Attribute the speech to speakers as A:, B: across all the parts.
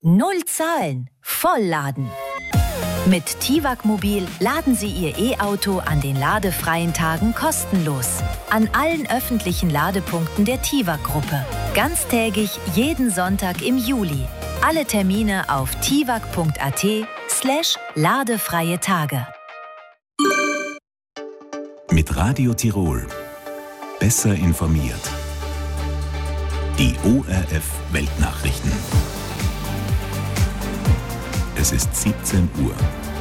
A: Null Zahlen, Vollladen. Mit TIWAG Mobil laden Sie Ihr E-Auto an den ladefreien Tagen kostenlos. An allen öffentlichen Ladepunkten der TIWAG-Gruppe. Ganztägig jeden Sonntag im Juli. Alle Termine auf tiwag.at/ladefreie Tage.
B: Mit Radio Tirol. Besser informiert. Die ORF-Weltnachrichten. Es ist 17 Uhr.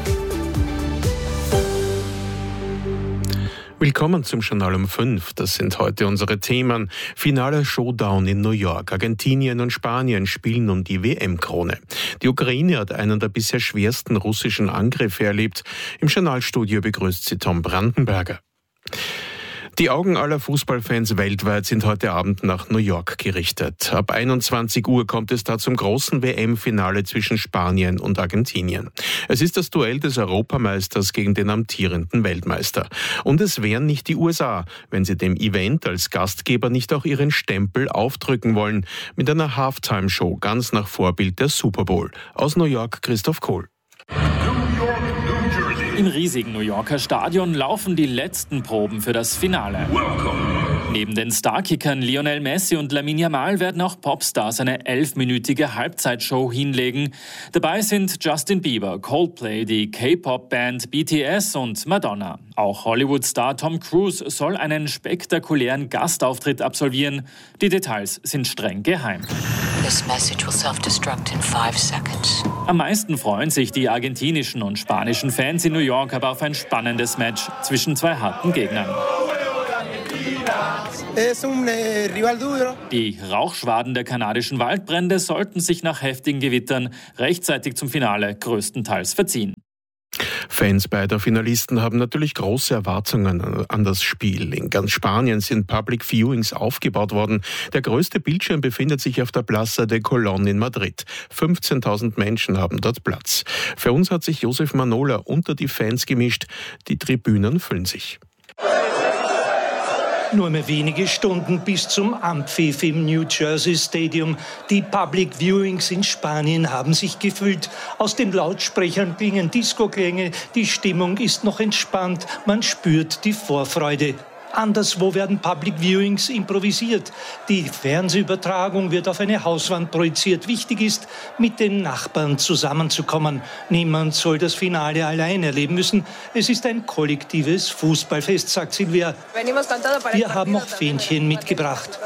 C: Willkommen zum Journal um 5. Das sind heute unsere Themen. Finaler Showdown in New York. Argentinien und Spanien spielen um die WM-Krone. Die Ukraine hat einen der bisher schwersten russischen Angriffe erlebt. Im Journalstudio begrüßt sie Tom Brandenberger. Die Augen aller Fußballfans weltweit sind heute Abend nach New York gerichtet. Ab 21 Uhr kommt es da zum großen WM-Finale zwischen Spanien und Argentinien. Es ist das Duell des Europameisters gegen den amtierenden Weltmeister. Und es wären nicht die USA, wenn sie dem Event als Gastgeber nicht auch ihren Stempel aufdrücken wollen. Mit einer Halftime-Show ganz nach Vorbild der Super Bowl. Aus New York Christoph Kohl.
D: Im riesigen New Yorker Stadion laufen die letzten Proben für das Finale. Neben den Starkickern Lionel Messi und Lamine Yamal werden auch Popstars eine 11-minütige Halbzeitshow hinlegen. Dabei sind Justin Bieber, Coldplay, die K-Pop-Band BTS und Madonna. Auch Hollywood-Star Tom Cruise soll einen spektakulären Gastauftritt absolvieren. Die Details sind streng geheim.
E: This message will self-destruct in 5 seconds.
D: Am meisten freuen sich die argentinischen und spanischen Fans in New York aber auf ein spannendes Match zwischen zwei harten Gegnern. Die Rauchschwaden der kanadischen Waldbrände sollten sich nach heftigen Gewittern rechtzeitig zum Finale größtenteils verziehen.
C: Fans beider Finalisten haben natürlich große Erwartungen an das Spiel. In ganz Spanien sind Public Viewings aufgebaut worden. Der größte Bildschirm befindet sich auf der Plaza de Colón in Madrid. 15.000 Menschen haben dort Platz. Für uns hat sich Josef Manola unter die Fans gemischt. Die Tribünen füllen sich.
F: Nur mehr wenige Stunden bis zum Anpfiff im New Jersey Stadium. Die Public Viewings in Spanien haben sich gefüllt. Aus den Lautsprechern klingen Disco-Klänge. Die Stimmung ist noch entspannt. Man spürt die Vorfreude. Anderswo werden Public Viewings improvisiert. Die Fernsehübertragung wird auf eine Hauswand projiziert. Wichtig ist, mit den Nachbarn zusammenzukommen. Niemand soll das Finale allein erleben müssen. Es ist ein kollektives Fußballfest, sagt Silvia. Wir haben auch Fähnchen mitgebracht.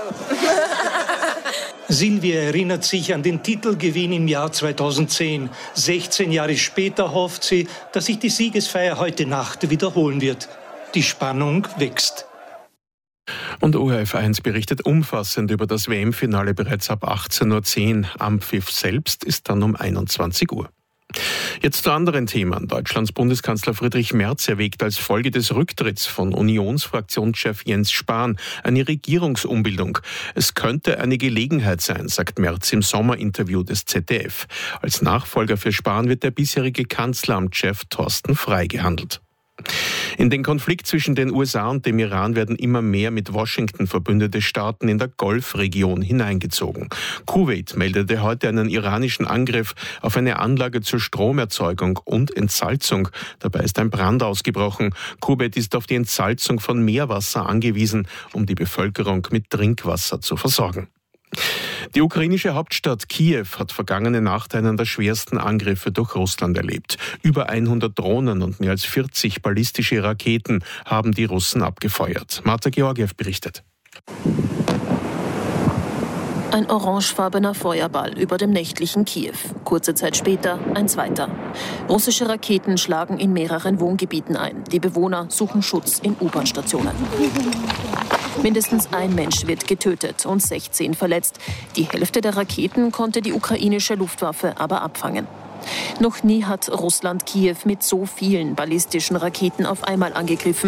F: Silvia erinnert sich an den Titelgewinn im Jahr 2010. 16 Jahre später hofft sie, dass sich die Siegesfeier heute Nacht wiederholen wird. Die Spannung wächst.
C: Und ORF1 berichtet umfassend über das WM-Finale bereits ab 18.10 Uhr. Anpfiff selbst ist dann um 21 Uhr. Jetzt zu anderen Themen. Deutschlands Bundeskanzler Friedrich Merz erwägt als Folge des Rücktritts von Unionsfraktionschef Jens Spahn eine Regierungsumbildung. Es könnte eine Gelegenheit sein, sagt Merz im Sommerinterview des ZDF. Als Nachfolger für Spahn wird der bisherige Kanzleramtschef Thorsten Frey gehandelt. In den Konflikt zwischen den USA und dem Iran werden immer mehr mit Washington verbündete Staaten in der Golfregion hineingezogen. Kuwait meldete heute einen iranischen Angriff auf eine Anlage zur Stromerzeugung und Entsalzung. Dabei ist ein Brand ausgebrochen. Kuwait ist auf die Entsalzung von Meerwasser angewiesen, um die Bevölkerung mit Trinkwasser zu versorgen. Die ukrainische Hauptstadt Kiew hat vergangene Nacht einen der schwersten Angriffe durch Russland erlebt. Über 100 Drohnen und mehr als 40 ballistische Raketen haben die Russen abgefeuert. Marta Georgiev berichtet.
G: Ein orangefarbener Feuerball über dem nächtlichen Kiew. Kurze Zeit später ein zweiter. Russische Raketen schlagen in mehreren Wohngebieten ein. Die Bewohner suchen Schutz in U-Bahn-Stationen. Mindestens ein Mensch wird getötet und 16 verletzt. Die Hälfte der Raketen konnte die ukrainische Luftwaffe aber abfangen. Noch nie hat Russland Kiew mit so vielen ballistischen Raketen auf einmal angegriffen.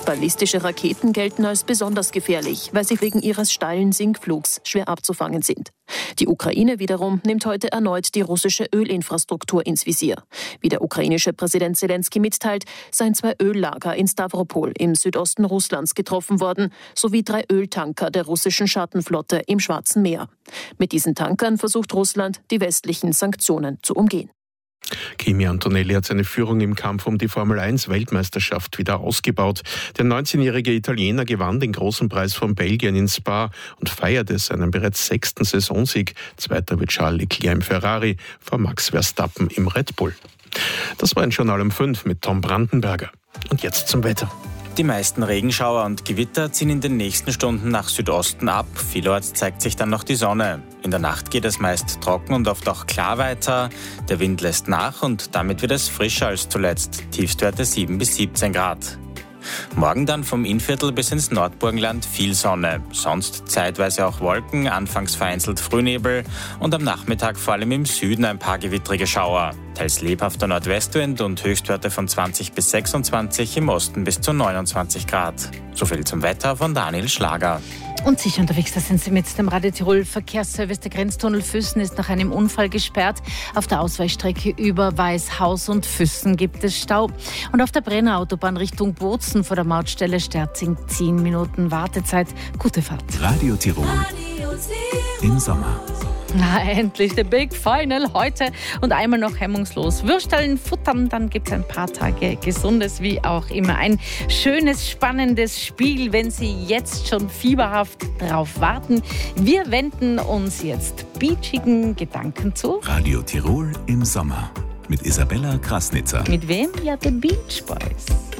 G: Ballistische Raketen gelten als besonders gefährlich, weil sie wegen ihres steilen Sinkflugs schwer abzufangen sind. Die Ukraine wiederum nimmt heute erneut die russische Ölinfrastruktur ins Visier. Wie der ukrainische Präsident Zelensky mitteilt, seien 2 Öllager in Stavropol im Südosten Russlands getroffen worden, sowie 3 Öltanker der russischen Schattenflotte im Schwarzen Meer. Mit diesen Tankern versucht Russland, die westlichen Sanktionen zu umgehen.
C: Kimi Antonelli hat seine Führung im Kampf um die Formel-1-Weltmeisterschaft wieder ausgebaut. Der 19-jährige Italiener gewann den großen Preis von Belgien in Spa und feierte seinen bereits 6. Saisonsieg. Zweiter wird Charles Leclerc im Ferrari vor Max Verstappen im Red Bull. Das war ein Journal um 5 mit Tom Brandenberger. Und jetzt zum Wetter.
H: Die meisten Regenschauer und Gewitter ziehen in den nächsten Stunden nach Südosten ab. Vielorts zeigt sich dann noch die Sonne. In der Nacht geht es meist trocken und oft auch klar weiter. Der Wind lässt nach und damit wird es frischer als zuletzt. Tiefstwerte 7 bis 17 Grad. Morgen dann vom Innviertel bis ins Nordburgenland viel Sonne. Sonst zeitweise auch Wolken, anfangs vereinzelt Frühnebel und am Nachmittag vor allem im Süden ein paar gewittrige Schauer. Teils lebhafter Nordwestwind und Höchstwerte von 20 bis 26, im Osten bis zu 29 Grad. So viel zum Wetter von Daniel Schlager.
I: Und sicher unterwegs, da sind Sie mit dem Radio Tirol Verkehrsservice. Der Grenztunnel Füssen ist nach einem Unfall gesperrt. Auf der Ausweichstrecke über Weißhaus und Füssen gibt es Stau. Und auf der Brenner Autobahn Richtung Bozen vor der Mautstelle Sterzing 10 Minuten Wartezeit. Gute Fahrt.
B: Radio Tirol im Sommer.
I: Na, endlich, the big final heute. Und einmal noch hemmungslos Würsteln futtern, dann gibt es ein paar Tage Gesundes, wie auch immer. Ein schönes, spannendes Spiel, wenn Sie jetzt schon fieberhaft drauf warten. Wir wenden uns jetzt beachigen Gedanken zu.
B: Radio Tirol im Sommer mit Isabella Krasnitzer.
I: Mit wem? Ja, The Beach Boys.